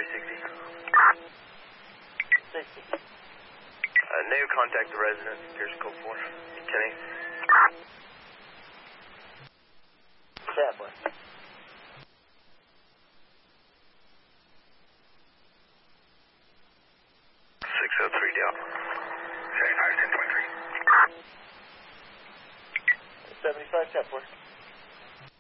360. 60. Negative contact the resident. Here's code 4. 10-8. Chaplain. 603 down. 75, 10.3. 75, 10-4.